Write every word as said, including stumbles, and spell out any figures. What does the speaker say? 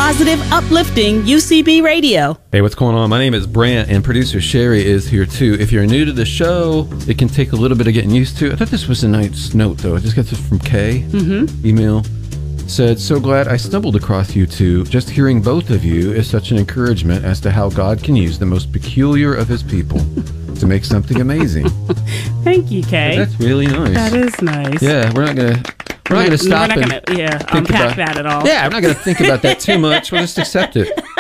positive, uplifting U C B radio. Hey, what's going on? My name is Brant, and producer Sherry is here too. If you're new to the show, it can take a little bit of getting used to. I thought this was a nice note, though. I just got this from Kay. Mm-hmm. Email. Said, so glad I stumbled across you two. Just hearing both of you is such an encouragement as to how God can use the most peculiar of his people to make something amazing. Thank you, Kay. That's really nice. That is nice. Yeah, we're not gonna we're not gonna stop We're not and gonna, yeah, think unpack about that at all. Yeah, I'm not gonna think about that too much. We'll just accept it.